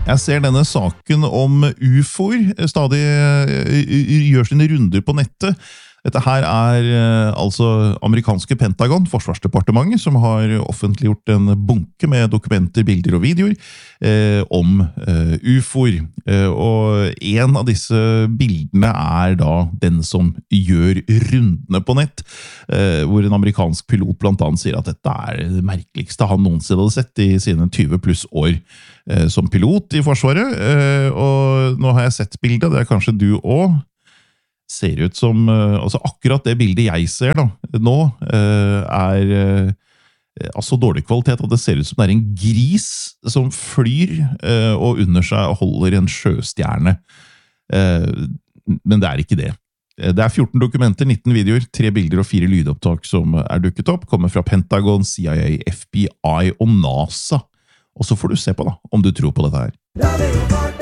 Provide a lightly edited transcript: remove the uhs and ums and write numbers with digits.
Jeg ser denne saken om UFOer stadig gjør sine runder på nettet. Dette her altså amerikanske Pentagon, Forsvarsdepartementet, som har offentliggjort en bunke med dokumenter, bilder og videoer om UFOer. Og en av disse bildene da den som gjør rundene på nett, hvor en amerikansk pilot blant annet sier at dette det merkeligste han noensinne hadde sett i sine 20 pluss år som pilot i Forsvaret. Og nå har jeg sett bildet, det kanskje du også. Ser ut som, altså akkurat det bildet jeg ser da, nå, altså dårlig kvalitet, at det ser ut som det en gris som flyr, og under seg holder en sjøstjerne. Men det ikke det. Det 14 dokumenter, 19 videoer, 3 bilder og 4 lydopptak som dukket opp, kommer fra Pentagon, CIA, FBI og NASA. Og så får du se på da, om du tror på dette her.